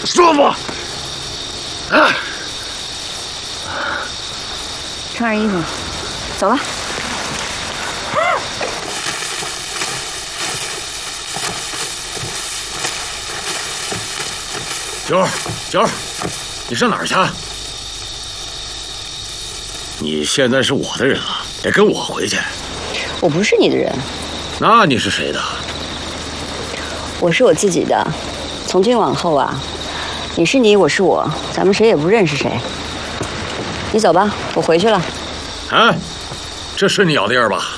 舒服。啊！ 穿上衣服，走了。 九儿，你上哪儿去？你现在是我的人了，得跟我回去。 我不是你的人。 那你是谁的？ 我是我自己的。从今往后啊，你是你，我是我，咱们谁也不认识谁。你走吧，我回去了。 哎，这是你咬的印儿吧？